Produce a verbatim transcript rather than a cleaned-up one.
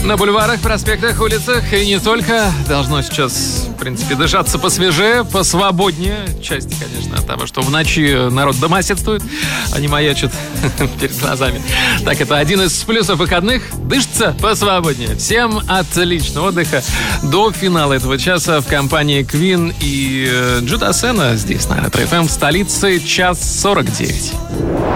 На бульварах, проспектах, улицах и не только должно сейчас, в принципе, дышаться посвежее, посвободнее. Части, конечно, от того, что в ночи народ домоседствует, а не маячит перед глазами. Так, это один из плюсов выходных. Дышится посвободнее. Всем отличного отдыха до финала этого часа в компании Queen и Джо Дассена здесь на Ретро эф эм в столице час сорок девять.